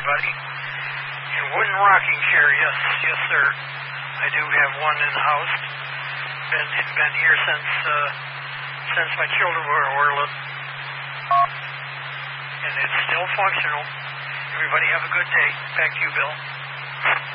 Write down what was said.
everybody. And wooden rocking chair, yes, yes, sir. I do have one in the house. Been here since my children were little, and it's still functional. Everybody have a good day. Back to you, Bill.